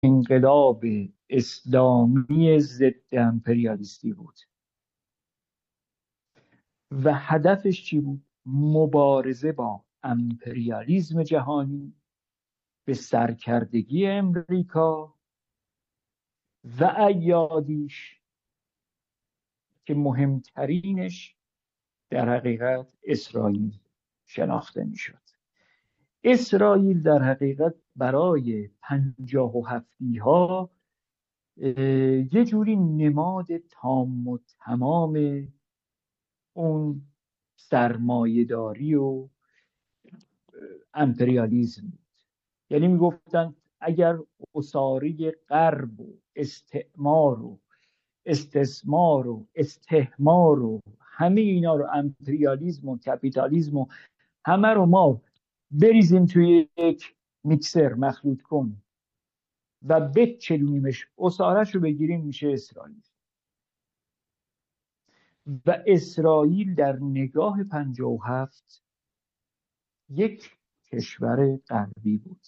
انقلاب اسلامی ضد امپریالیستی بود و هدفش چی بود؟ مبارزه با امپریالیسم جهانی، به سرکردگی امریکا و ایادیش که مهمترینش در حقیقت اسرائیل شناخته می شد. اسرائیل در حقیقت برای 57 ها یه جوری نماد تام و تمام اون سرمایه‌داری و امپریالیسم بود. یعنی میگفتن اگر اساری غرب و استعمار و استثمار و استحمار و همه اینا رو، امپریالیسم و کپیتالیسم و همه رو ما بریزیم توی یک میکسر مخلوط کن و بچلونیمش، اسارش رو بگیریم، میشه اسرائیل. و اسرائیل در نگاه 57 یک کشور غربی بود،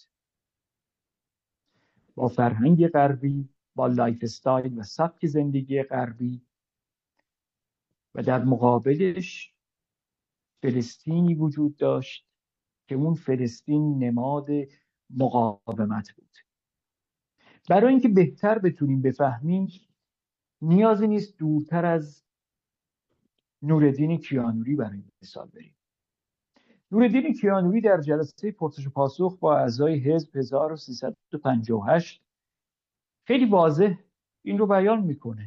با فرهنگ غربی، با لایف استایل و سبک زندگی غربی، و در مقابلش فلسطینی وجود داشت که اون فلسطین نماد مقاومت بود. برای اینکه بهتر بتونیم بفهمیم نیازی نیست دورتر از نورالدین کیانوری برای مثال بریم. نورالدین کیانوری در جلسه پرسش و پاسخ با اعضای حزب 1358 خیلی واضح این رو بیان میکنه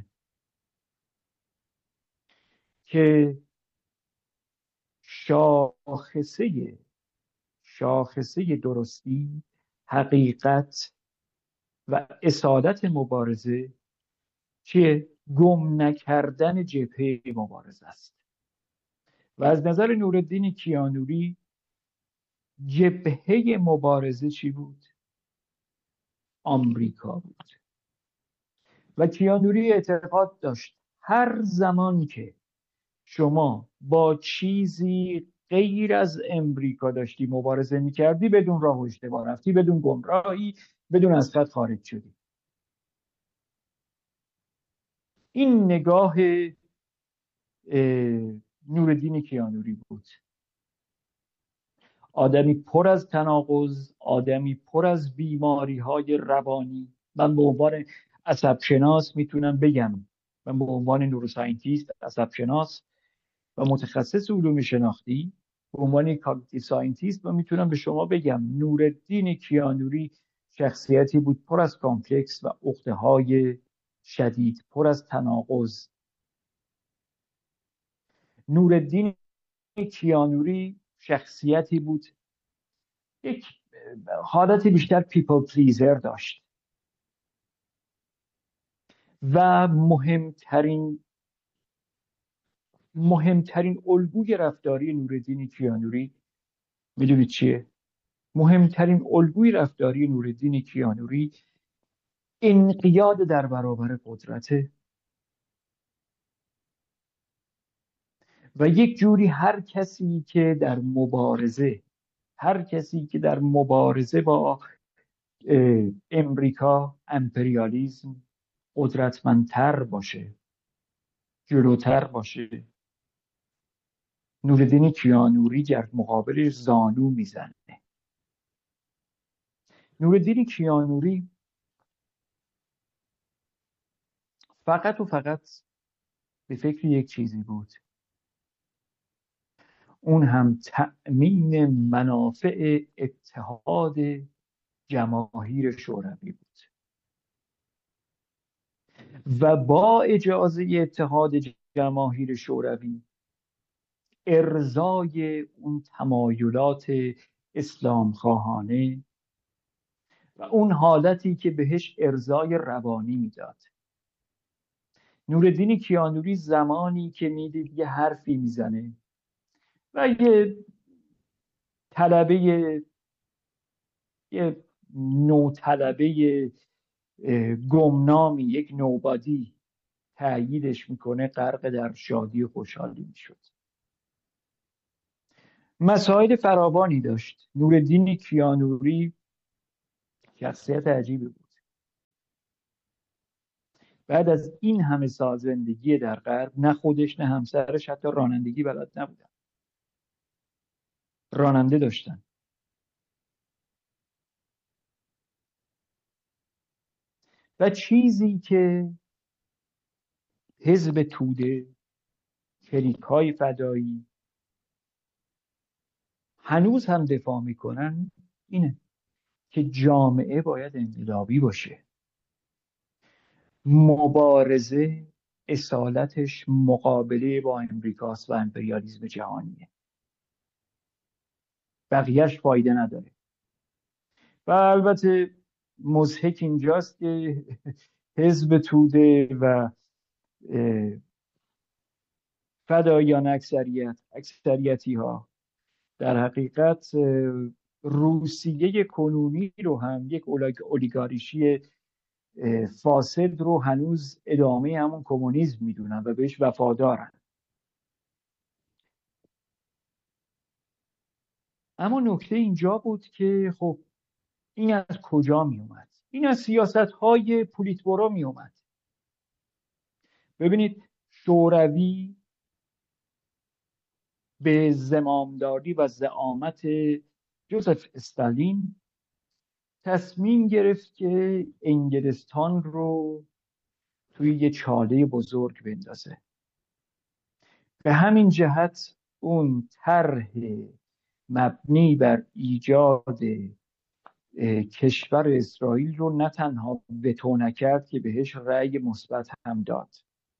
که شاخصه درستی، حقیقت و اصالت مبارزه که گم نکردن جبهه مبارزه است. و از نظر نورالدین کیانوری جبهه مبارزه چی بود؟ آمریکا بود. و کیانوری اعتقاد داشت هر زمان که شما با چیزی غیر از امریکا داشتی مبارزه میکردی، بدون راه و اشتباه رفتی، بدون گمراهی، بدون از خط خارج شدی. این نگاه نورالدین کیانوری بود. آدمی پر از تناقض، آدمی پر از بیماری های روانی. من به عنوان عصب شناس میتونم بگم، من به عنوان نوروساینتیست، عصب شناس و متخصص علوم شناختی، به عنوان کاگنیتیو ساینتیست، و میتونم به شما بگم نورالدین کیانوری شخصیتی بود پر از کامپلکس و عقده‌های شدید، پر از تناقض. نورالدین کیانوری شخصیتی بود، یک حالت بیشتر پیپل پلیزر داشت و مهمترین الگوی رفتاری نورالدین کیانوری میدونید چیه؟ مهمترین الگوی رفتاری نورالدین کیانوری انقیاد در برابر قدرته و یک جوری هر کسی که در مبارزه با امریکا، امپریالیسم، قدرتمندتر باشه، جلوتر باشه، نورالدین کیانوری در مقابلش زانو میزنه. نورالدین کیانوری فقط و فقط به فکر یک چیزی بود، اون هم تأمین منافع اتحاد جماهیر شوروی بود و با اجازه اتحاد جماهیر شوروی ارضای اون تمایلات اسلام خواهانه و اون حالتی که بهش ارضای روانی میداد. نورالدین کیانوری زمانی که میدید یه حرفی میزنه و یه نوطلبه گمنامی، یک نوبادی تأییدش میکنه، غرق در شادی و خوشحالی میشد. مسائل فراوانی داشت. نورالدین کیانوری شخصیت عجیبی بود. بعد از این همه سال زندگی در غرب، نه خودش نه همسرش حتی رانندگی بلد نبودن، راننده داشتن. و چیزی که حزب توده، کلیک‌های فدایی هنوز هم دفاع میکنن اینه که جامعه باید انقلابی باشه. مبارزه اصالتش مقابله با امریکاست و امپریالیسم جهانیه، بقیهش فایده نداره. و البته مضحک اینجاست که حزب توده و فدایان اکثریتی ها در حقیقت روسیه کنونی رو هم، یک اولیگارشی فاسد رو، هنوز ادامه همون کمونیسم میدونن و بهش وفادارن. اما نکته اینجا بود که خب این از کجا می اومد؟ این از سیاست های پولیتبورو می اومد. ببینید، شوروی به زمامداری و زعامت جوزف استالین تصمیم گرفت که انگلستان رو توی یه چاله بزرگ بندازه. به همین جهت اون طرح مبنی بر ایجاد کشور اسرائیل رو نه تنها وتو نکرد که بهش رأی مثبت هم داد.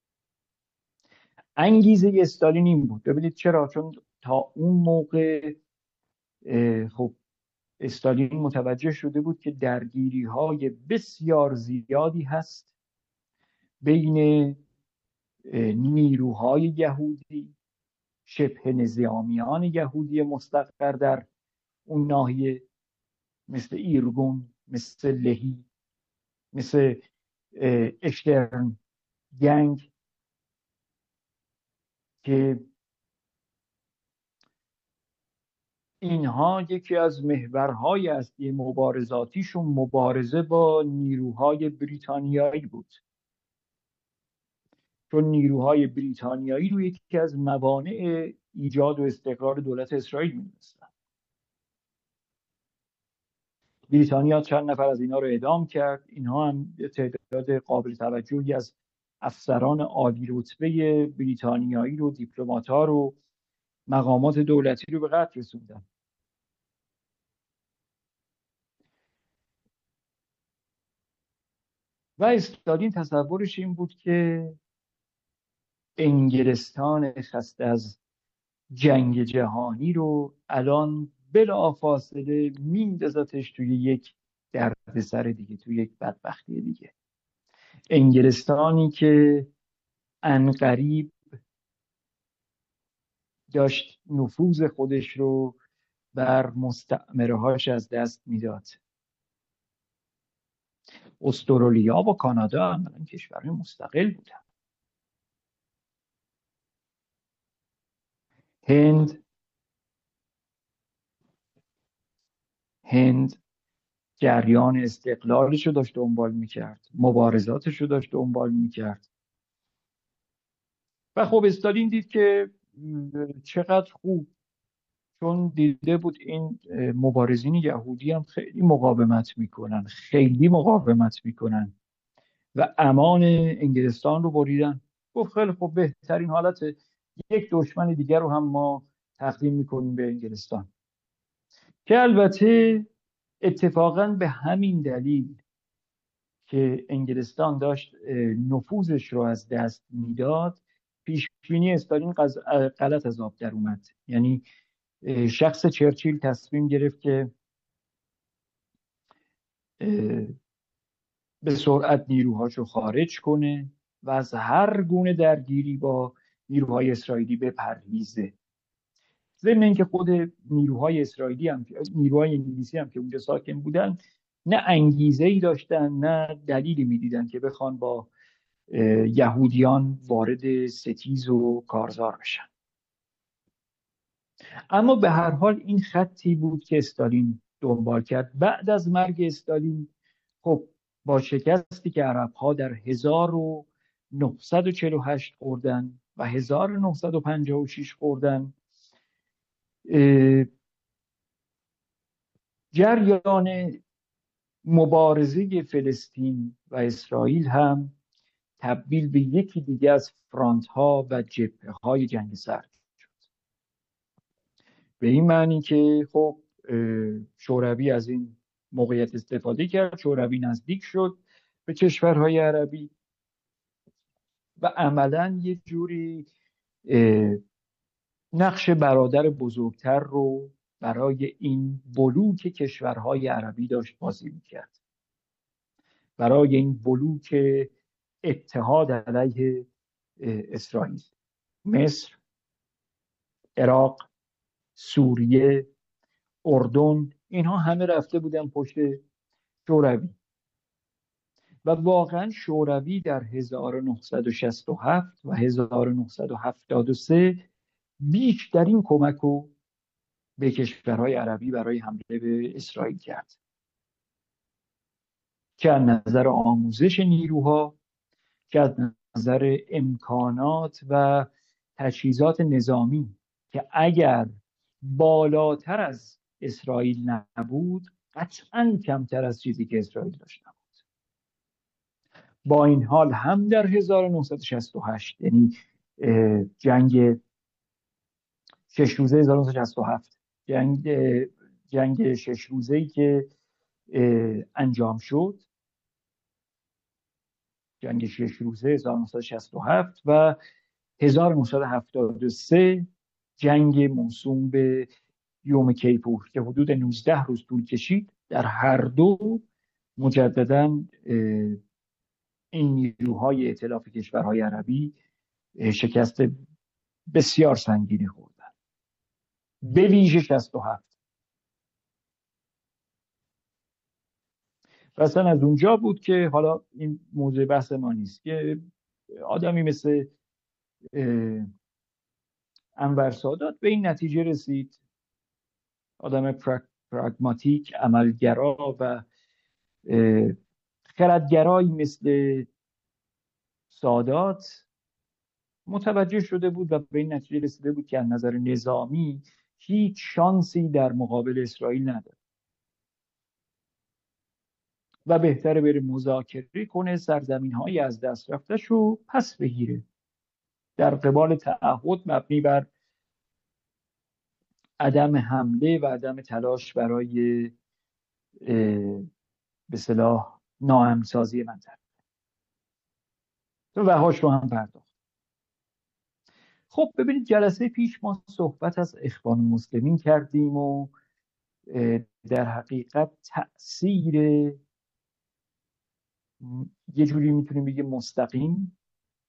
انگیزه استالین این بود. ببینید چرا؟ چون تا اون موقع خب استالین متوجه شده بود که درگیری های بسیار زیادی هست بین نیروهای یهودی، شبه نظامیان یهودی مستقر در اون ناحیه، مثل ایرگون، مثل لهی، مثل اشترن گنگ، که اینها یکی از محورهای اصلی مبارزاتیشون مبارزه با نیروهای بریتانیایی بود، چون نیروهای بریتانیایی رو یکی از موانع ایجاد و استقرار دولت اسرائیل می‌دونستن. بریتانیا چند نفر از اینا رو اعدام کرد. اینها هم تعداد قابل توجهی از افسران عالی رتبه بریتانیایی رو، دیپلمات‌ها رو، مقامات دولتی رو به قتل رسوندن. و استالین تصورش این بود که انگلستان خسته از جنگ جهانی رو الان بلافاصله میندازتش توی یک دردسر دیگه، توی یک بدبختی دیگه. انگلستانی که عنقریب داشت نفوذ خودش رو بر مستعمرهاش از دست میداد. استرالیا و کانادا عملاً کشورهای مستقل بودن. هند جریان استقلالش رو داشت دنبال میکرد، مبارزاتش رو داشت دنبال میکرد. و خب استالین دید که چقدر خوب، چون دیده بود این مبارزین یهودی هم خیلی مقاومت میکنن و امان انگلستان رو بریدن. گفت خیلی خب، بهترین حالت، یک دشمن دیگر رو هم ما تقدیم میکنیم به انگلستان. که البته اتفاقا به همین دلیل که انگلستان داشت نفوذش رو از دست میداد، پیش بینی استالین غلط از آب در اومد. یعنی شخص چرچیل تصمیم گرفت که به سرعت نیروهاشو خارج کنه و از هر گونه درگیری با نیروهای اسرائیلی بپرهیزه. ضمن اینکه خود نیروهای اسرائیلی هم، نیروهای انگلیسی هم که اونجا ساکن بودن، نه انگیزه ای داشتن نه دلیلی میدیدن که بخوان با یهودیان وارد ستیز و کارزار بشن. اما به هر حال این خطی بود که استالین دنبال کرد. بعد از مرگ استالین خب با شکستی که عربها در 1948 خوردن و 1956 خوردن، جریان مبارزه فلسطین و اسرائیل هم تبدیل به یکی دیگه از فرانت ها و جبهه های جنگ سرد شد. به این معنی که خب شوروی از این موقعیت استفاده کرد، شوروی نزدیک شد به کشورهای عربی و عملا یه جوری نقش برادر بزرگتر رو برای این بلوک کشورهای عربی داشت بازی میکرد، برای این بلوک اتحاد علیه اسرائیل. مصر، عراق، سوریه، اردن، اینها همه رفته بودن پشت شوروی و واقعا شوروی در 1967 و 1973 بیشترین کمک رو به کشورهای عربی برای حمله به اسرائیل کرد، که از نظر آموزش نیروها، که از نظر امکانات و تجهیزات نظامی که اگر بالاتر از اسرائیل نبود قطعا کمتر از چیزی که اسرائیل داشت نبود. با این حال هم در 1968 یعنی جنگ 6 روزه 1967 جنگ 6 روزه‌ای که انجام شد، جنگ 6 روزه 1967 و 1973 جنگ موسوم به یوم کیپور که حدود 19 روز طول کشید، در هر دو مجددا این نیروهای ائتلاف کشورهای عربی شکست بسیار سنگینی خوردن، به ویژه 67. اصلا از اونجا بود که حالا این موضوع بحث ما نیست که آدمی مثل انور سادات به این نتیجه رسید، آدم پراگماتیک، عملگرا و خردگرایی مثل سادات متوجه شده بود و به این نتیجه رسیده بود که از نظر نظامی هیچ شانسی در مقابل اسرائیل نداره و بهتره بره مذاکره کنه، سرزمین‌های از دست رفته‌ش رو پس بگیره در قبال تعهد مبنی بر عدم حمله و عدم تلاش برای به اصطلاح ناامن‌سازی منطقه و هاش رو هم پرداخت. خب ببینید، جلسه پیش ما صحبت از اخوان المسلمین کردیم و در حقیقت تأثیر یه جوری میتونیم بگیم مستقیم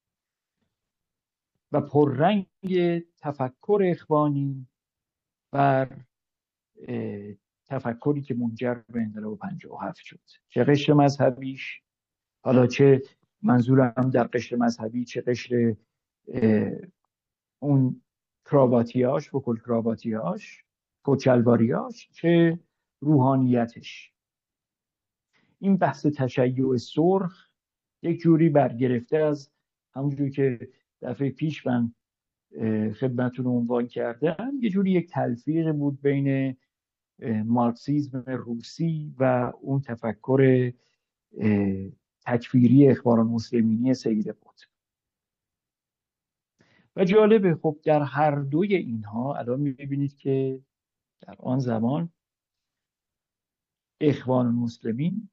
و پررنگ تفکر اخوانی بر تفکری که منجر به انقلاب 57 شد، چه قشر مذهبیش، حالا چه منظورم در قشر مذهبی چه قشر اون کراباتیاش، فکل کراباتیاش، کچلواریاش، چه روحانیتش. این بحث تشیع سرخ یک جوری برگرفته از همونجوری که دفعه پیش من خدمتتون عنوان کردم، یه جوری یک تلفیق بود بین مارکسیسم روسی و اون تفکر تکفیری اخوان المسلمینی سید قطب. و جالبه خب در هر دوی اینها الان میبینید که در آن زمان اخوان المسلمین،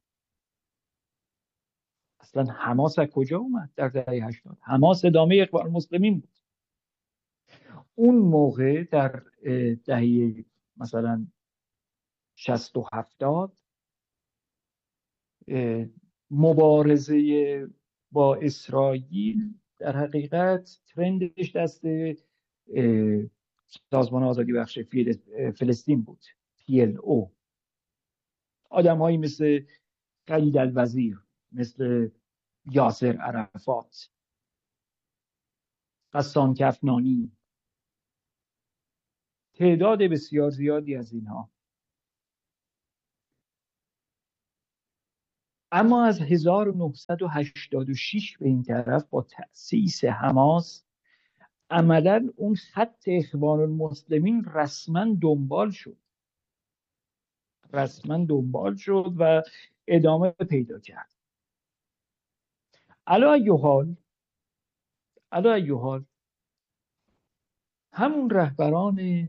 اصلا حماس از کجا اومد در دهه 80؟ حماس ادامه اخوان المسلمین بود. اون موقع در دهه مثلا 60 و 70 مبارزه با اسرائیل در حقیقت ترندش دست سازمان آزادی بخش فلسطین بود، PLO. آدم هایی مثل خالد الوزیر، مثل یاسر عرفات، غسان کفنانی، تعداد بسیار زیادی از اینها اما از 1986 به این طرف با تأسیس حماس عملا اون خط اخوان المسلمین رسما دنبال شد و ادامه پیدا کرد. علی ای حال همون رهبران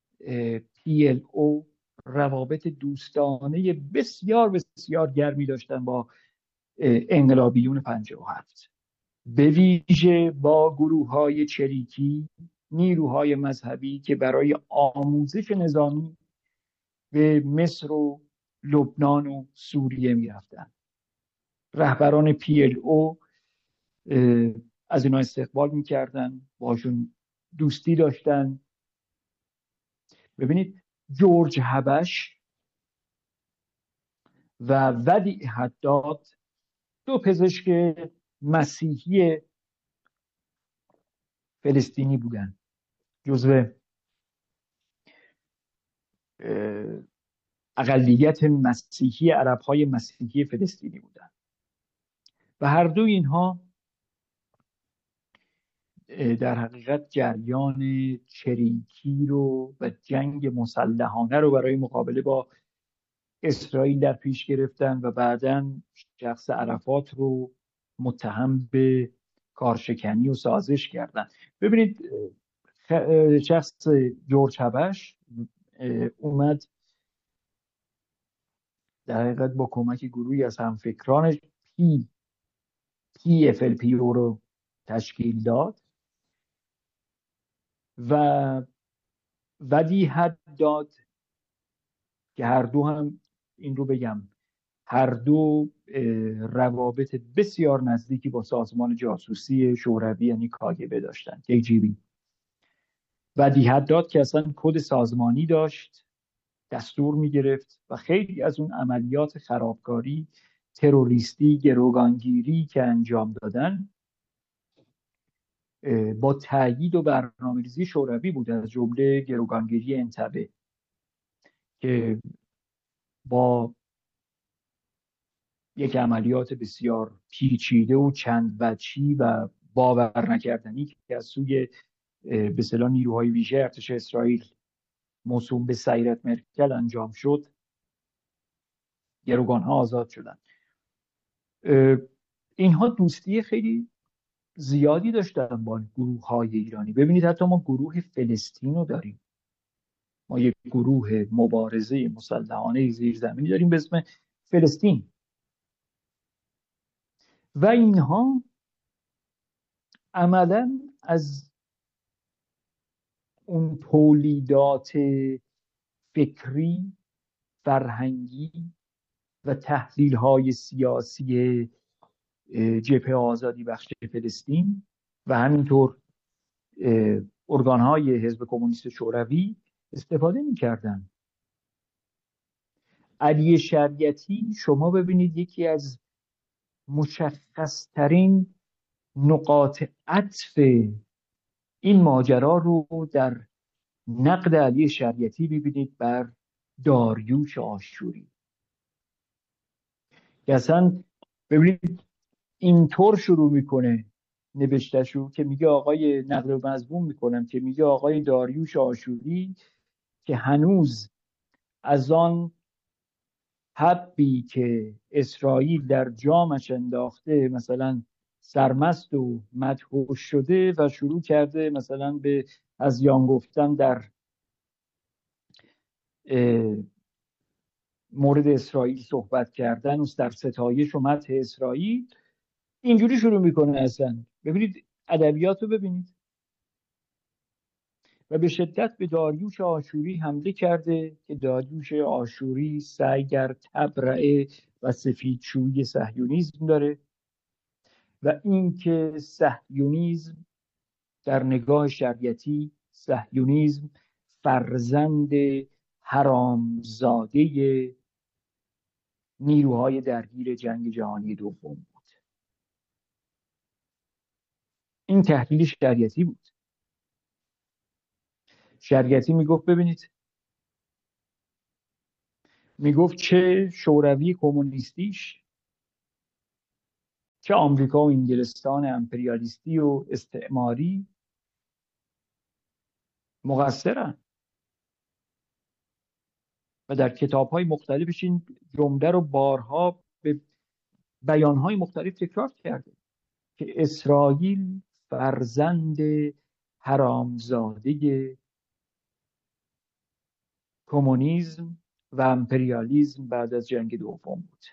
PLO روابط دوستانه بسیار بسیار گرمی داشتن با انقلابیون 57، به ویژه با گروه‌های چریکی، نیروهای مذهبی که برای آموزش نظامی به مصر و لبنان و سوریه می‌رفتند. رهبران PLO از اینا استقبال می‌کردن، باشون دوستی داشتن. ببینید جورج هبش و ودیع حداد، دو پزشک مسیحی فلسطینی بودن، جزو اقلیت مسیحی عرب‌های مسیحی فلسطینی بودن و هر دو اینها در حقیقت جریان چریکی رو و جنگ مسلحانه رو برای مقابله با اسرائیل در پیش گرفتن و بعداً شخص عرفات رو متهم به کارشکنی و سازش کردن. ببینید شخص جورج هبش اومد در حقیقت با کمک گروهی از همفکرانش PFLPO رو تشکیل داد و ودیع حداد که هر دو هم این رو بگم هر دو روابط بسیار نزدیکی با سازمان جاسوسی شوروی یعنی KGB داشتن، KGB. ودیع حداد که اصلا کد سازمانی داشت، دستور میگرفت و خیلی از اون عملیات خرابکاری، تروریستی، گروگانگیری که انجام دادن با تأیید و برنامه‌ریزی شوروی بود، از جمله گروگانگیری انتبه که با یک عملیات بسیار پیچیده و چند وجهی و باور نکردنی که از سوی به اصطلاح نیروهای ویژه ارتش اسرائیل موسوم به سیرت مرکل انجام شد، گروگانها آزاد شدن. اینها دوستی خیلی زیادی داشتن با گروه‌های ایرانی. ببینید حتی ما گروه فلسطین رو داریم، ما یک گروه مبارزه مسلحانه زیرزمینی داریم به اسم فلسطین و اینها عملا از اون تولیدات فکری، فرهنگی و تحلیل‌های سیاسی جبهه آزادی بخش فلسطین و همینطور ارگان‌های حزب کمونیست شوروی استفاده می‌کردن. علی شریعتی شما ببینید یکی از مشخصترین نقاط عطف این ماجرا رو در نقد علی شریعتی ببینید بر داریوش آشوری که اصلا ببینید اینطور شروع میکنه نوشتشو که میگه آقای نقد و مضمون میکنم که میگه آقای داریوش آشوری که هنوز از آن حبی که اسرائیل در جامش انداخته مثلا سرمست و مدهوش شده و شروع کرده مثلا به هذیان گفتن در مورد اسرائیل صحبت کردن و در ستایش و مدح اسرائیل اینجوری شروع میکنه. اصلا ببینید ادبیات رو ببینید و به شدت به داریوش آشوری حمله کرده که داریوش آشوری سعیگر تبرئه و سفیدشویی صهیونیسم داره و اینکه صهیونیسم در نگاه شریعتی صهیونیسم فرزند حرامزاده نیروهای درگیر جنگ جهانی دوم بود. این تحلیل شریعتی بود. شریعتی میگفت ببینید، میگفت چه شوروی کمونیستیش چه آمریکا و انگلستان امپریالیستی و استعماری مقصرن و در کتاب‌های مختلفش این جمله رو بارها به بیان‌های مختلف تکرار کرده که اسرائیل فرزند حرامزاده کمونیسم و امپریالیسم بعد از جنگ دوم بود.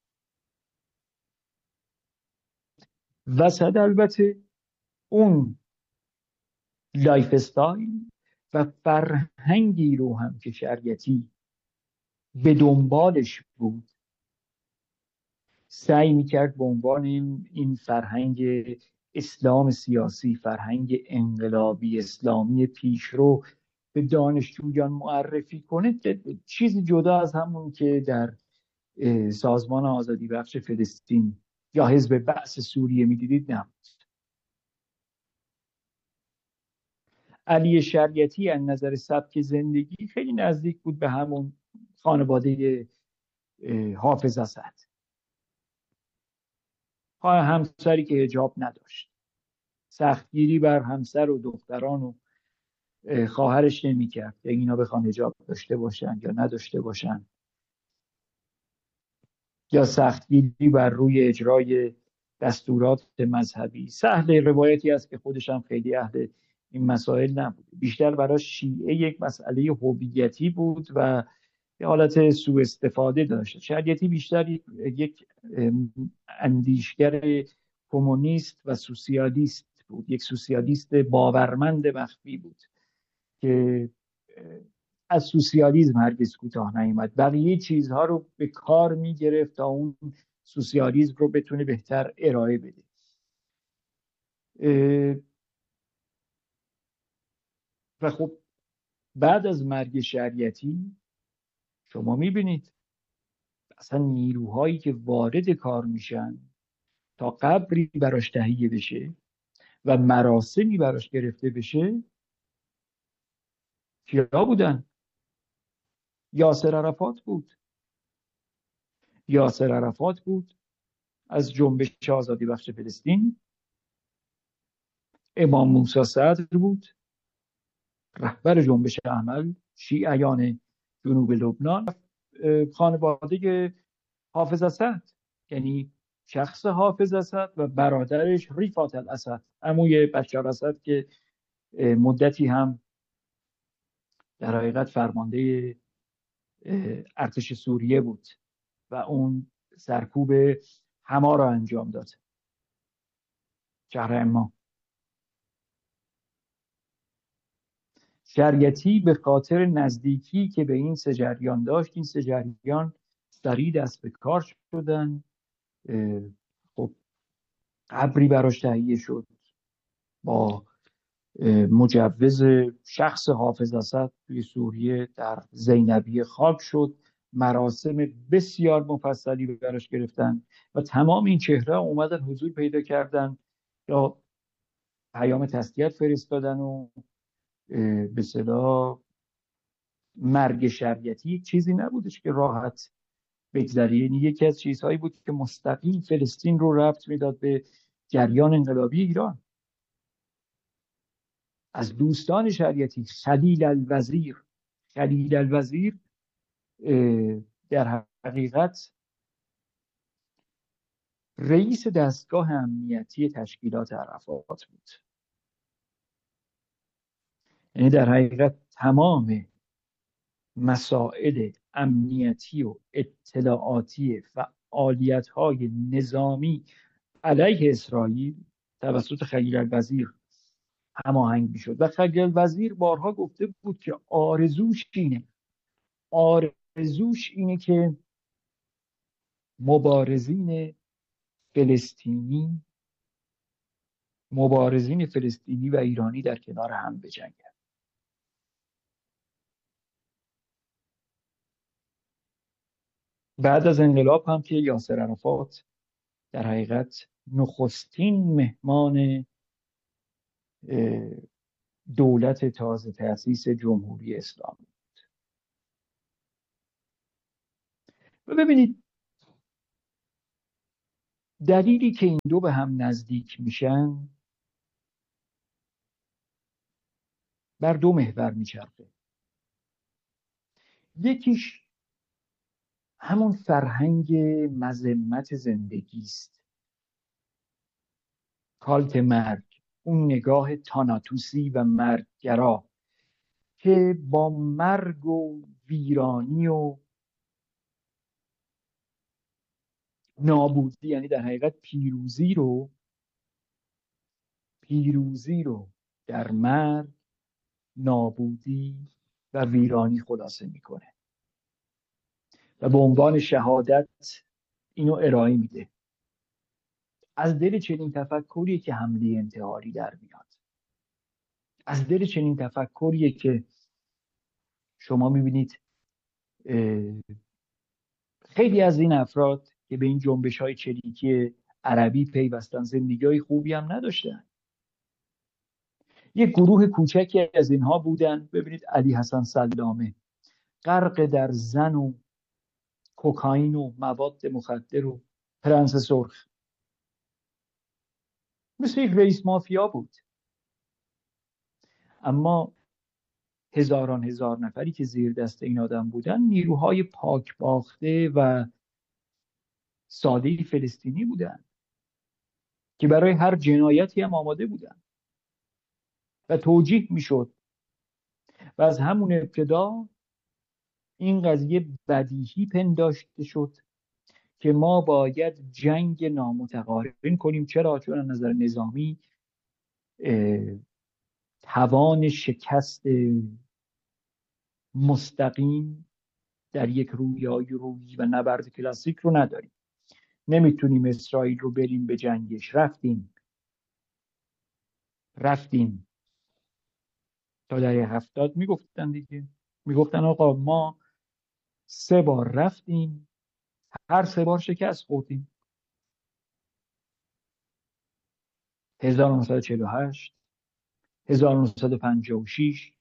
وسط البته اون لایف استایل و فرهنگی رو هم که شریعتی به دنبالش بود سعی میکرد به عنوان این فرهنگ اسلام سیاسی، فرهنگ انقلابی اسلامی پیشرو به دانشجویان معرفی کنه. چیزی جدا از همون که در سازمان آزادی بخش فلسطین یا حزب بعث سوریه میدیدید نبود. علی شریعتی از نظر سبک زندگی خیلی نزدیک بود به همون خانواده حافظ اسد، همسری که حجاب نداشت، سختگیری بر همسر و دختران و خواهرش نمی‌کرد که اینا بخوان حجاب داشته باشن یا نداشته باشن، یا سختگیری بر روی اجرای دستورات مذهبی. سهل روایتی است که خودش هم خیلی اهل این مسائل نبود، بیشتر برای شیعه یک مسئله هویتی بود و یه حالت سوء استفاده داشت. شریعتی بیشتر یک اندیشگر کمونیست و سوسیالیست بود، یک سوسیالیست باورمند مخفی بود که از سوسیالیسم هرگز کوتاه نیامد، بقیه چیزها رو به کار میگرفت تا اون سوسیالیسم رو بتونه بهتر ارائه بده. و خب بعد از مرگ شریعتی شما میبینید اصلا نیروهایی که وارد کار میشن تا قبری براش تهیه بشه و مراسمی براش گرفته بشه کیا بودن؟ یاسر عرفات بود. یاسر عرفات بود از جنبش آزادی بخش فلسطین، امام موسی صدر بود رهبر جنبش عمل شیعیان جنوب لبنان، خانواده حافظ اسد، یعنی شخص حافظ اسد و برادرش ریفات الاسد، عموی بشار اسد که مدتی هم در حقیقت فرمانده ارتش سوریه بود و اون سرکوب حما را انجام داد، شهر عمان. شریعتی به خاطر نزدیکی که به این سه جریان داشت، این سه جریان سریع دست به کار شدن. خب قبری براش تهیه شد با مجوز شخص حافظ اسد توی سوریه در زینبیه خاک شد، مراسم بسیار مفصلی براش گرفتن و تمام این چهره اومدن حضور پیدا کردن یا پیام تسلیت فرستادن و به اصطلاح مرگ شریعتی یک چیزی نبودش که راحت بگذره، یعنی یکی از چیزهایی بود که مستقیم فلسطین رو ربط میداد به جریان انقلابی ایران. از دوستان شریعتی خلیل الوزیر در حقیقت رئیس دستگاه امنیتی تشکیلات عرفات بود، یعنی در حقیقت تمام مسائل امنیتی و اطلاعاتی فعالیت‌های نظامی علیه اسرائیل توسط خلیل الوزیر هماهنگ می‌شد و خلیل الوزیر بارها گفته بود که آرزوش اینه که مبارزین فلسطینی و ایرانی در کنار هم بجنگن. بعد از انقلاب هم که یاسر عرفات در حقیقت نخستین مهمان دولت تازه تأسیس جمهوری اسلامی بود. و ببینید دلیلی که این دو به هم نزدیک میشن بر دو محور میچرخه. یکیش همون فرهنگ مذمت زندگی است، کالت مرگ، اون نگاه تاناتوسی و مرگگرا که با مرگ و ویرانی و نابودی، یعنی در حقیقت پیروزی رو در مرگ، نابودی و ویرانی خلاصه میکنه و به عنوان شهادت اینو ارائه میده. از دل چنین تفکریه که حمله انتحاری در میاد. از دل چنین تفکریه که شما میبینید خیلی از این افراد که به این جنبش های چریکی عربی پیوستن زندگی های خوبی هم نداشتن. یک گروه کوچکی از اینها بودن. ببینید علی حسن سلامه غرق در زن و کوکائین و مواد مخدر و پرنس سرخ، مثل یک رئیس مافیا بود. اما هزار نفری که زیر دست این آدم بودن نیروهای پاک باخته و ساده فلسطینی بودن که برای هر جنایتی هم آماده بودن و توجیه میشد. و از همون ابتدا این قضیه بدیهی پنداشته شد که ما باید جنگ نامتقارن کنیم. چرا؟ چون از نظر نظامی توان شکست مستقیم در یک رویایی و نبرد کلاسیک رو نداریم. نمیتونیم اسرائیل رو بریم به جنگش. رفتیم تا دهه 70 میگفتن دیگه، میگفتن آقا ما 3 بار رفتیم، هر 3 بار شکست خوردیم. 1948، 1956،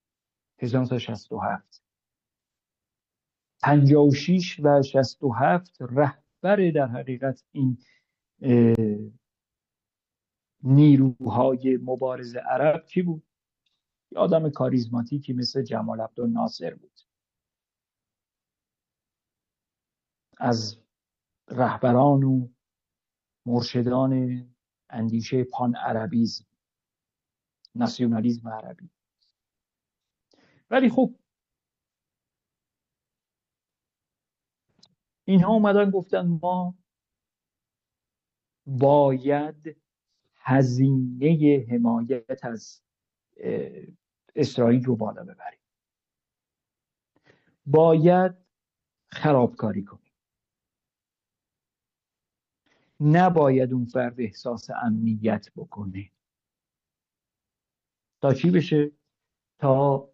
1967. 56 و 67 رهبر در حقیقت این نیروهای مبارز عرب کی بود؟ یه آدم کاریزماتیکی مثل جمال عبدالناصر بود. از رهبران و مرشدان اندیشه پان عربیزم، ناسیونالیسم عربی. ولی خب اینها اومدن گفتن ما باید هزینه حمایت از اسرائیل رو بالا ببریم، باید خرابکاری کنیم، نباید اون فرد احساس امنیت بکنه. تا چی بشه؟ تا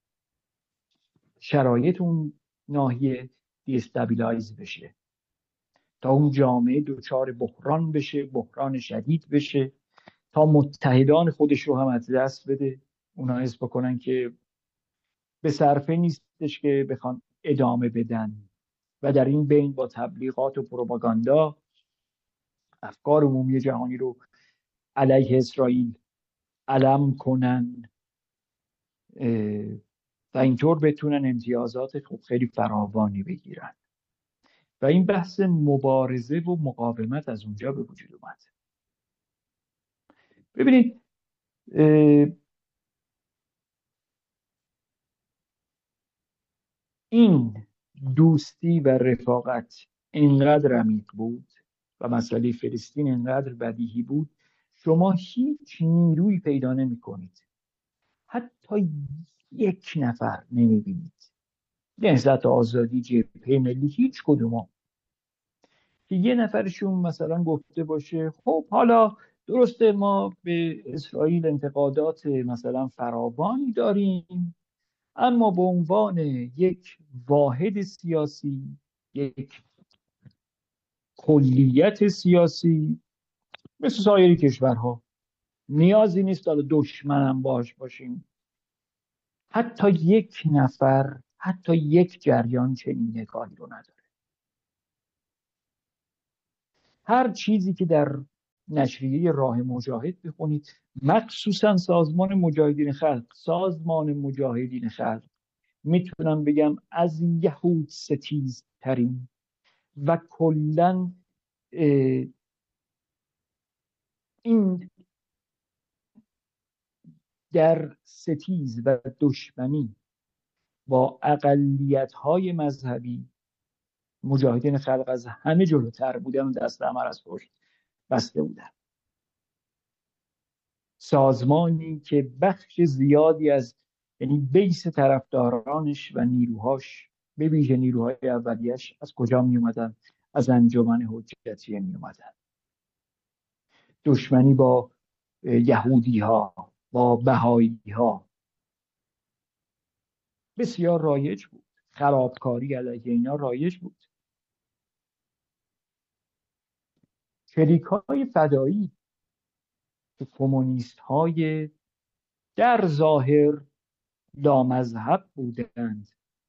شرایط اون ناحیه دیستابیلایز بشه، تا اون جامعه دچار بحران بشه، بحران شدید بشه، تا متحدان خودش رو هم از دست بده. اونا حس بکنن که به صرفه نیستش که بخوان ادامه بدن و در این بین با تبلیغات و پروپاگاندا افکار عمومی جهانی رو علیه اسرائیل علم کنن و اینطور بتونن امتیازات خب خیلی فراوانی بگیرن. و این بحث مبارزه و مقاومت از اونجا به وجود اومد. ببینید این دوستی و رفاقت اینقدر عمیق بود و مسئله فلسطین اینقدر بدیهی بود، شما هیچ نیروی پیدا نمی کنید، حتی یک نفر نمی بینید، نهضت آزادی، جبهه ملی، هیچ کدوم که یه نفرشون مثلا گفته باشه خب حالا درسته ما به اسرائیل انتقادات مثلا فراوانی داریم، اما به عنوان یک واحد سیاسی، یک کلیت سیاسی مثل سایر کشورها نیازی نیست حالا دشمنم باشیم. حتی یک نفر، حتی یک جریان چنین نگاهی رو نداره. هر چیزی که در نشریه راه مجاهد بخونید، مخصوصا سازمان مجاهدین خلق میتونم بگم از یهود ستیز ترین و کلا این در ستیز و دشمنی با اقلیت‌های مذهبی مجاهدین خلق از همه جلوتر بودن و دست عمل از پشت بسته بودن. سازمانی که بخش زیادی از، یعنی بیس طرفدارانش و نیروهاش، به ویژه نیروهای اولیش، از کجا می اومدن؟ از انجمن حجتیه می اومدن. دشمنی با یهودی ها، با بهایی ها بسیار رایج بود. خرابکاری علیه اینا رایج بود. شریک‌های فدایی که کمونیست های در ظاهر لامذهب بودند،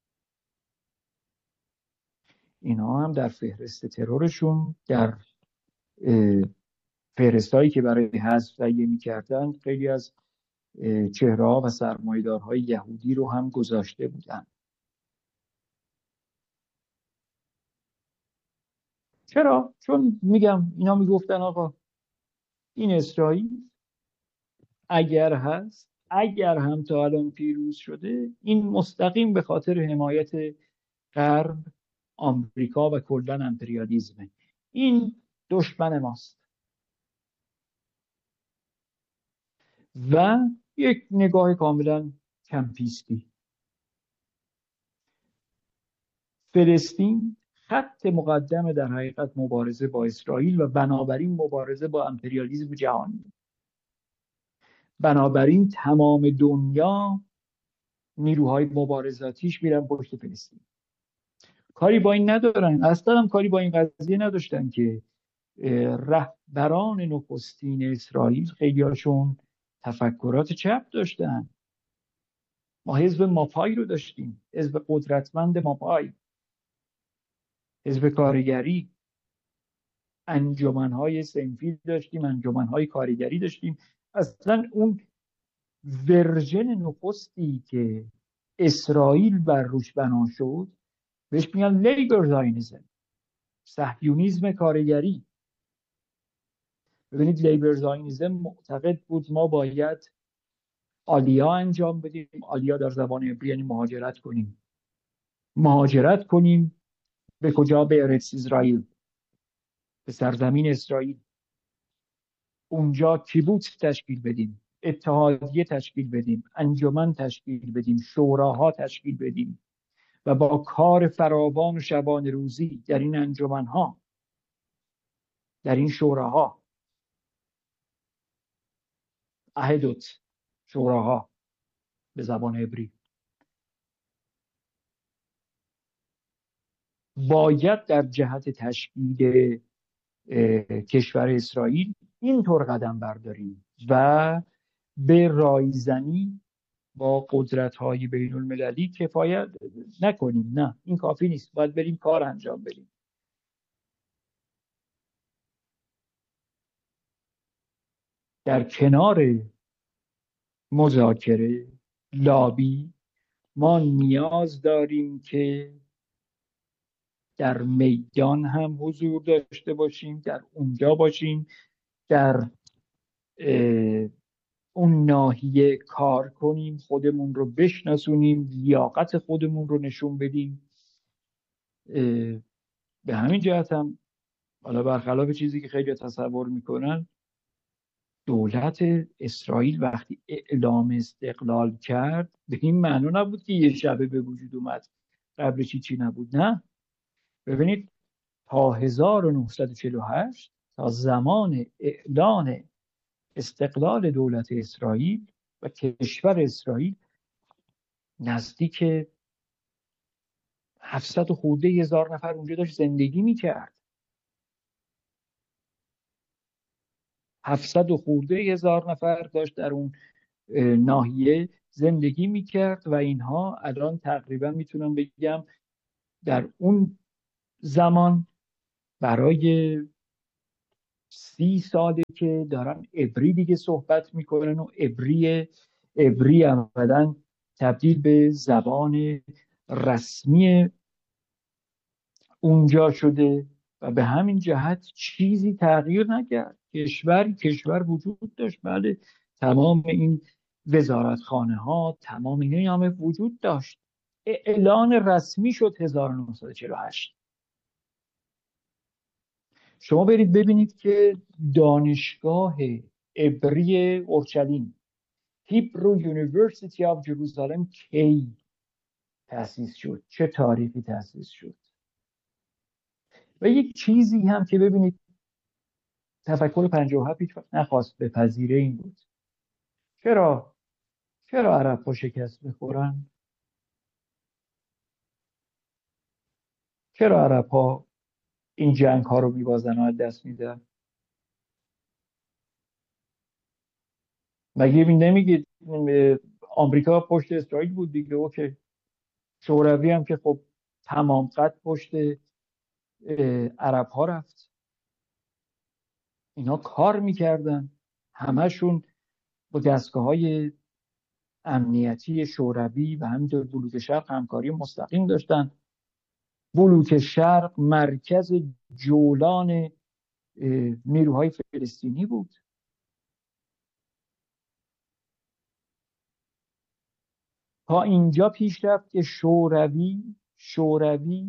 اینا هم در فهرست ترورشون، در فهرستایی که برای حذف تهیه می‌کردن، خیلی از چهره‌ها و سرمایه‌دارهای یهودی رو هم گذاشته بودن. چرا؟ چون میگم اینا میگفتن آقا این اسرائیل اگر هست، اگر هم تا الان پیروز شده، این مستقیم به خاطر حمایت غرب، آمریکا و کلا امپریالیسمه. این دشمن ماست. و یک نگاه کاملا کمپیستی. فلسطین خط مقدم در حقیقت مبارزه با اسرائیل و بنابراین مبارزه با امپریالیسم جهانی. بنابراین تمام دنیا نیروهای مبارزاتیش میرن پشت فلسطین. کاری با این ندارن، اصلا هم کاری با این قضیه نداشتن که رهبران نخستین اسرائیل خیلی هاشون تفکرات چپ داشتن. ما حزب ماپای رو داشتیم، حزب قدرتمند ماپای، حزب کارگری، انجمنهای صنفی داشتیم، انجمنهای کارگری داشتیم. اصلا اون ورژن نخستی که اسرائیل بر روش بنا شد بهش میگن لیبر زاینیسم، صهیونیسم کارگری. ببینید لیبر زاینیسم معتقد بود ما باید آلیا انجام بدیم. آلیا در زبان عبری یعنی مهاجرت کنیم به کجا؟ به ارث اسرائیل، به سرزمین اسرائیل. اونجا کیبوتس تشکیل بدیم، اتحادیه تشکیل بدیم، انجمن تشکیل بدیم، شوراها تشکیل بدیم و با کار فراوان و شبان روزی در این انجمنها، در این شوراها، اهدوت، شوراها به زبان عبری، باید در جهت تشکیل کشور اسرائیل اینطور قدم برداریم و به رایزنی با قدرت‌های بین المللی کفایت نکنیم. نه، این کافی نیست، باید بریم کار انجام بدیم. در کنار مذاکره، لابی، ما نیاز داریم که در میدان هم حضور داشته باشیم، در اونجا باشیم، در اون ناحیه کار کنیم، خودمون رو بشناسونیم، لیاقت خودمون رو نشون بدیم. به همین جهت هم حالا برخلاف چیزی که خیلی تصور میکنن، دولت اسرائیل وقتی اعلام استقلال کرد به این معنی نبود که یه شبه به وجود اومد، قبلش چی نبود. نه، ببینید تا 1948، تا زمان اعلان استقلال دولت اسرائیل و کشور اسرائیل، نزدیک 700 خورده هزار نفر اونجا داشت زندگی میکرد. 700 خورده هزار نفر داشت در اون ناحیه زندگی میکرد و اینها الان تقریبا میتونم بگم در اون زمان برای 30 ساله که دارن عبری دیگه صحبت میکنن و عبری عملاً تبدیل به زبان رسمی اونجا شده و به همین جهت چیزی تغییر نکرد. کشور وجود داشت، بله، تمام این وزارتخانه ها، تمام این همه وجود داشت. اعلان رسمی شد 1948. شما برید ببینید که دانشگاه عبری اورشلیم، هیبرو یونیورسیتی آف جروزالم، کی تأسیس شد، چه تاریخی تأسیس شد. و یک چیزی هم که ببینید تفکر 57 هیچ وقت نخواست بپذیره این بود: چرا عرب ها شکست بخورن؟ چرا عرب ها این جنگ ها رو میبازن و از دست میدن؟ مگه نمیگید آمریکا پشت اسرائیل بود دیگه؟ اوکی. شوروی هم که خب تمام قد پشت عرب ها رفت. اینا کار میکردن، همشون با دستگاه های امنیتی شوروی و همینطور بلوک شرق همکاری مستقیم داشتن. بلوک شرق مرکز جولان نیروهای فلسطینی بود. تا اینجا پیش رفت که شوروی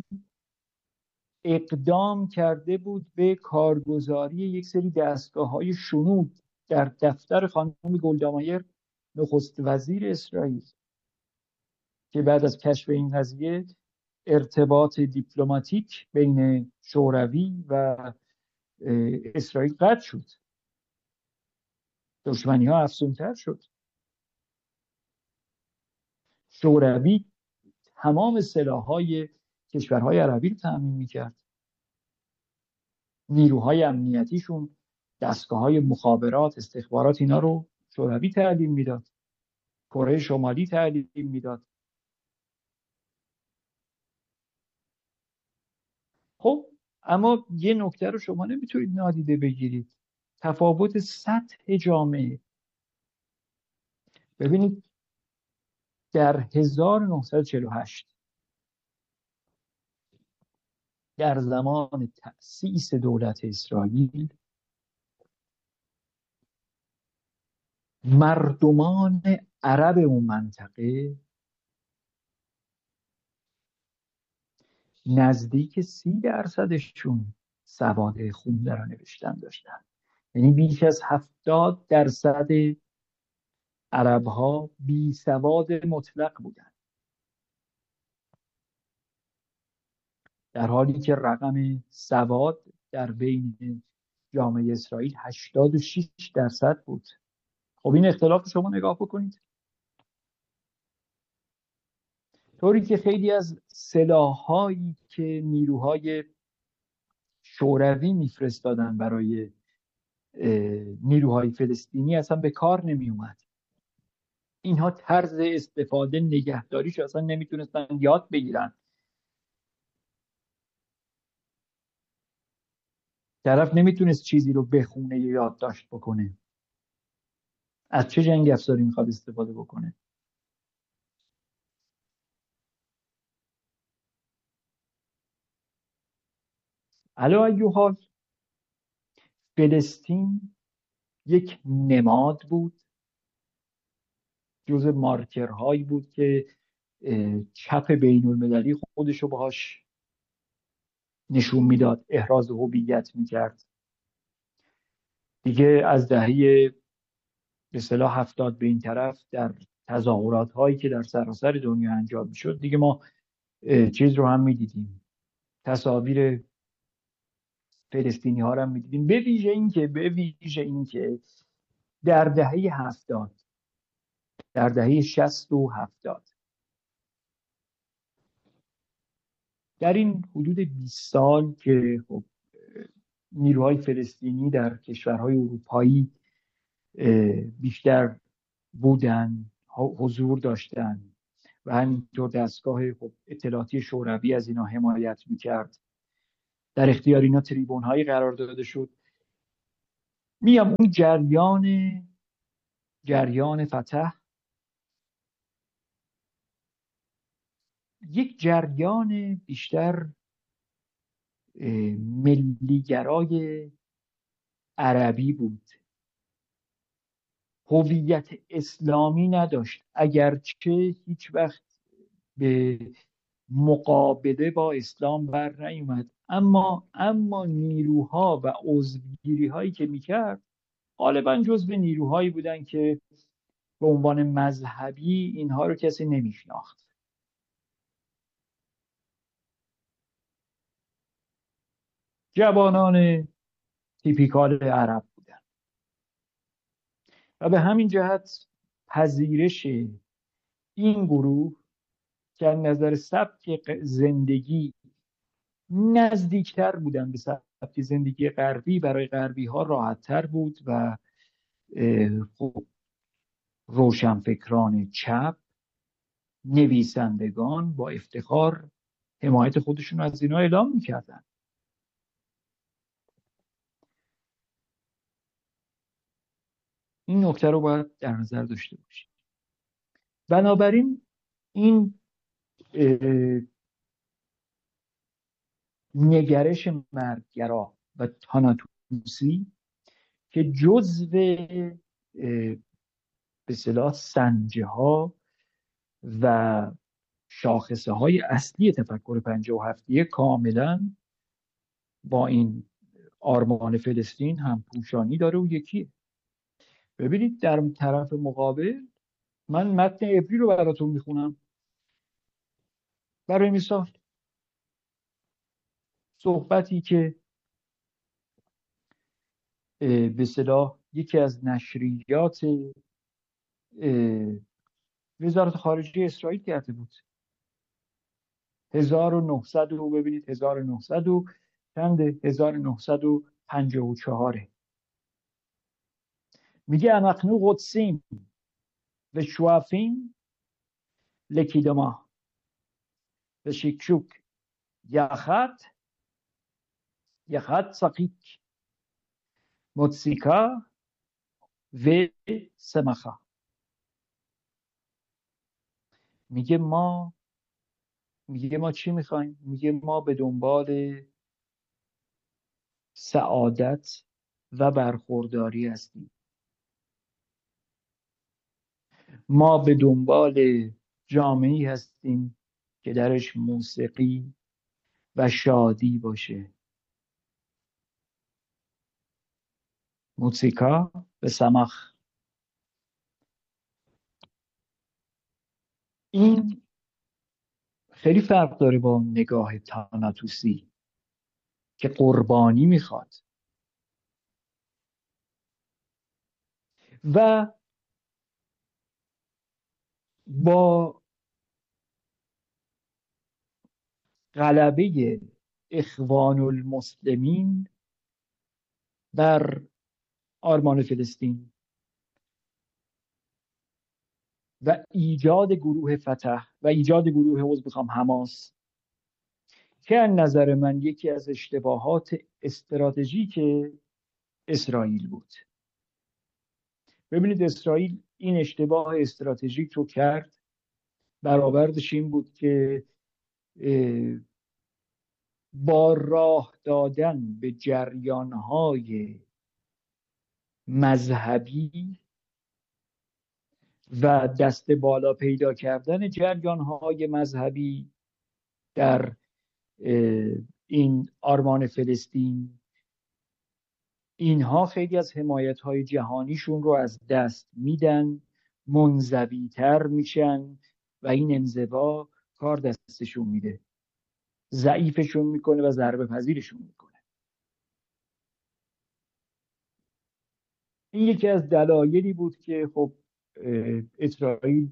اقدام کرده بود به کارگزاری یک سری دستگاه‌های شنود در دفتر خانم گلدا مائر، نخست وزیر اسرائیل، که بعد از کشف این قضیه ارتباط دیپلماتیک بین شوروی و اسرائیل قطع شد. دشمنی ها افزونتر شد. شوروی تمام سلاح‌های کشورهای عربی رو تأمین می‌کرد. نیروهای امنیتیشون، دستگاه‌های مخابرات، استخبارات، اینا رو شوروی تعلیم میداد. کره شمالی تعلیم میداد. خب اما یه نکته رو شما نمیتونید نادیده بگیرید: تفاوت سطح جامعه. ببینید در 1948 در زمان تأسیس دولت اسرائیل، مردمان عرب اون منطقه نزدیک 30% سواد خوندن و نوشتن داشتن. یعنی بیش از 70% عرب ها بی سواد مطلق بودن، در حالی که رقم سواد در بین جامعه اسرائیل 86% بود. خب این اختلاف شما نگاه بکنید. طوری که خیلی از سلاح‌هایی که نیروهای شوروی میفرستادن برای نیروهای فلسطینی اصلا به کار نمی اومد. اینها طرز استفاده، نگهداریش اصلا نمیتونستن یاد بگیرن. طرف نمیتونست چیزی رو بخونه یا یادداشت بکنه. از چه جنگ افزاری میخواد استفاده بکنه؟ علی ای حال، فلسطین یک نماد بود، جز مارکرهایی بود که چپ بین المللی خودش رو باهاش نشون میداد، احراز هویت میکرد. دیگه از دهه به اصطلاح 70 به این طرف در تظاهرات هایی که در سراسر دنیا انجام میشد، دیگه ما چیز رو هم میدیدیم، تصاویر فلسطینی ها رو هم میدیدیم. به ویژه اینکه در دهه 70، در دهه 60 و 70، در این حدود 20 سال که خب نیروهای فلسطینی در کشورهای اروپایی بیشتر بودن، حضور داشتن و همینطور دستگاه خب اطلاعاتی شوروی از اینا حمایت میکرد، در اختیار اینا تریبون هایی قرار داده شد. میگم اون جریان فتح یک جریان بیشتر ملیگرای عربی بود، هویت اسلامی نداشت، اگرچه هیچ وقت به مقابله با اسلام بر نیومد، اما نیروها و عضوگیری هایی که میکرد غالبا جزو نیروهایی بودن که به عنوان مذهبی اینها رو کسی نمیشناخت. جوانان تیپیکال عرب بودن و به همین جهت پذیرش این گروه که از نظر سبک زندگی نزدیکتر بودن به سبک زندگی غربی، برای غربی ها راحت تر بود و خب روشنفکران چپ، نویسندگان با افتخار حمایت خودشون از اینا اعلام میکردن. این نکته رو باید در نظر داشته باشید. بنابراین این نگرش مرگگرا و تاناتوسی که جزو به اصطلاح سنجه ها و شاخصه های اصلی تفکر 57 کاملا با این آرمان فلسطین هم پوشانی داره و یکیه. ببینید در طرف مقابل من متن عبری رو براتون میخونم. برای مثال صحبتی که به اصطلاح یکی از نشریات وزارت خارجه اسرائیل کرده بود 1900 رو ببینید 1900 و چند 1954 میگه انقنو قدسیم و شوافیم لکیدما و شکشوک یخت سقیک متسیکا و سمخا. میگه ما چی میخوایم؟ میگه ما به دنبال سعادت و برخورداری هستیم. ما به دنبال جامعه‌ای هستیم که درش موسیقی و شادی باشه. موسیقا و سمخ. این خیلی فرق داره با نگاه تاناتوسی که قربانی میخواد و با غلبه اخوان المسلمین بر آرمان فلسطین و ایجاد گروه فتح و ایجاد گروه حماس که از نظر من یکی از اشتباهات استراتژیک اسرائیل بود. ببینید اسرائیل این اشتباه استراتژیک رو کرد، برآوردش این بود که با راه دادن به جریانهای مذهبی و دست بالا پیدا کردن جریانهای مذهبی در این آرمان فلسطین، اینها خیلی از حمایت‌های جهانیشون رو از دست میدن، منزوی‌تر میشن و این انزوا کار دستشون میده، ضعیفشون میکنه و ضربه پذیرشون میکنه. این یکی از دلایلی بود که خب اسرائیل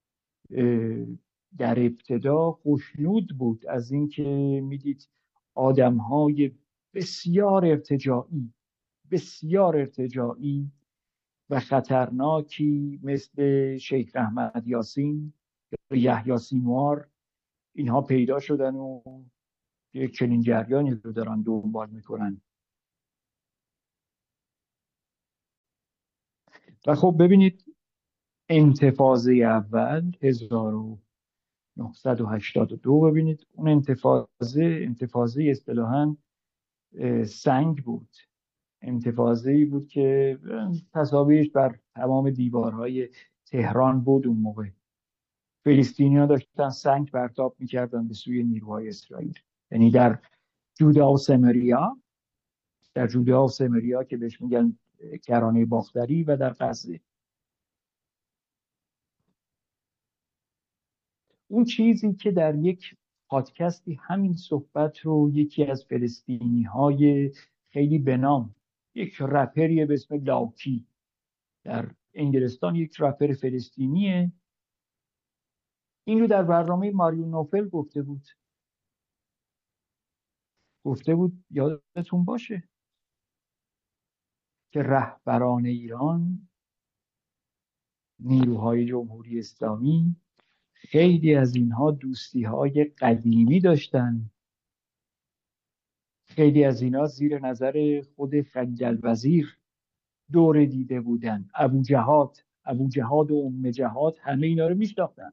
در ابتدا خوشنود بود از اینکه میدید آدم‌های بسیار ارتجاعی و خطرناکی مثل شیخ احمد یاسین یا یحیی سینوار اینها پیدا شدن و یک چنین جریانی رو دارن دنبال میکنن. و خب ببینید انتفاضه اول 1982، ببینید اون انتفاضه اصطلاحاً سنگ بود. انتفاضه‌ای بود که تصاویرش بر تمام دیوارهای تهران بود. اون موقع فلسطینی‌ها داشتن سنگ پرتاب می‌کردن به سوی نیروهای اسرائیل، یعنی در جودا و سمریا که بهش میگن کرانه باختری، و در غزه. اون چیزی که در یک پادکستی همین صحبت رو یکی از فلسطینی‌های خیلی بنام، یک رپری به اسم لاوکی در انگلستان، یک رپر فلسطینیه، این رو در برنامه ماریو نوفل گفته بود یادتون باشه که رهبران ایران، نیروهای جمهوری اسلامی، خیلی از اینها دوستی های قدیمی داشتن. خیلی از اینها زیر نظر خود خنجل وزیر دوره دیده بودن. ابو جهاد و ام جهاد، همه اینا رو میشناختن.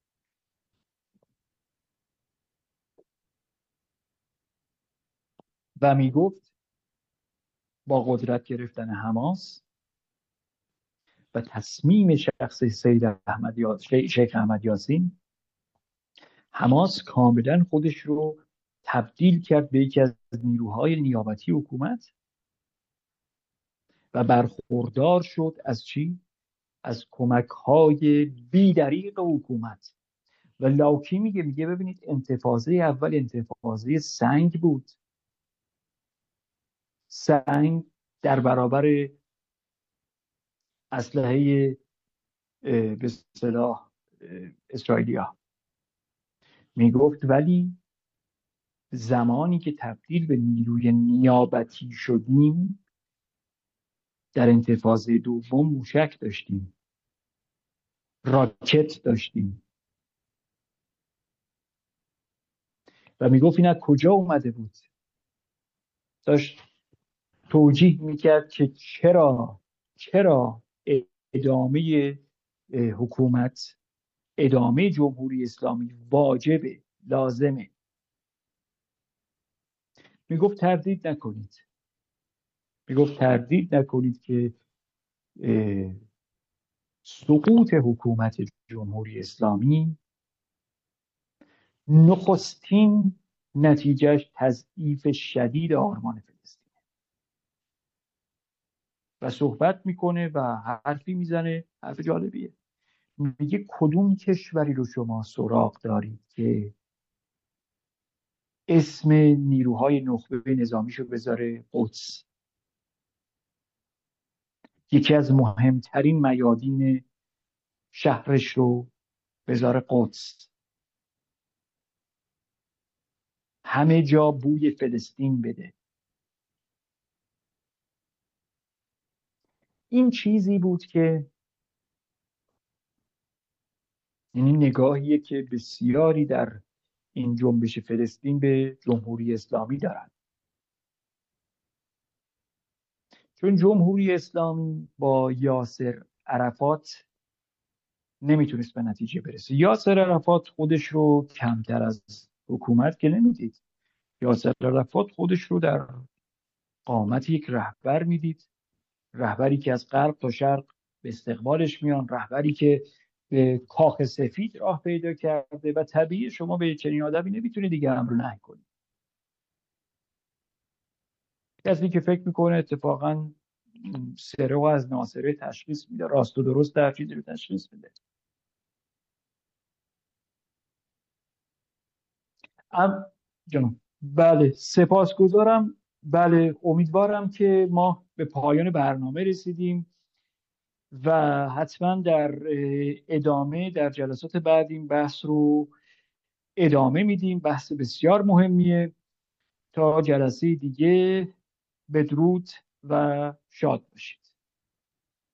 و میگفت با قدرت گرفتن حماس و تصمیم شخص شیخ احمد یاسین، حماس کاملا خودش رو تبدیل کرد به یکی از نیروهای نیابتی حکومت و برخوردار شد از چی؟ از کمک‌های بی‌دریغ حکومت. و لاوکی میگه ببینید انتفاضه اول انتفاضه سنگ بود. سنگ در برابر اسلحه به اصطلاح اسرائیلیا. میگفت ولی زمانی که تبدیل به نیروی نیابتی شدیم، در انتفاضه دوم موشک داشتیم، راکت داشتیم. و میگفت این از کجا اومده بود؟ داشت توجیه میکرد که چرا ادامه حکومت، ادامه جمهوری اسلامی واجبه، لازمه. میگفت تردید نکنید که سقوط حکومت جمهوری اسلامی نخستین نتیجهش تضعیف شدید آرمان فلسطین. و صحبت میکنه و حرفی میزنه، حرف جالبیه. میگه کدوم کشوری رو شما سراغ دارید که اسم نیروهای نخبه نظامیشو بذاره قدس، یکی از مهمترین میادین شهرش رو بذاره قدس، همه جا بوی فلسطین بده؟ این چیزی بود که، یعنی نگاهیه که بسیاری در این جنبش فلسطین به جمهوری اسلامی دارن. چون جمهوری اسلامی با یاسر عرفات نمیتونست به نتیجه برسه. یاسر عرفات خودش رو کمتر از حکومت که نمیدید. یاسر عرفات خودش رو در قامت یک رهبر میدید، رهبری که از غرب تا شرق به استقبالش میان، رهبری که به کاخ سفید راه پیدا کرده. و طبیعی شما به چنین آدمی نمیتونید دیگه امر و نهی کنید. کسی که فکر میکنه اتفاقا سره و از ناسره تشخیص میده، راست و درست در چیزی رو تشخیص میده. جناب بله، سپاسگزارم. بله، امیدوارم که ما به پایان برنامه رسیدیم و حتما در ادامه، در جلسات بعد این بحث رو ادامه میدیم. بحث بسیار مهمیه. تا جلسه دیگه، بدرود و شاد باشید.